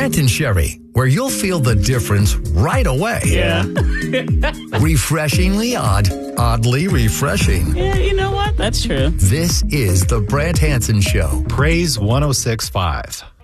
Brant and Sherry, where you'll feel the difference right away. Yeah. Refreshingly odd, oddly refreshing. Yeah, you know what? That's true. This is the Brant Hansen Show. Praise 106.5.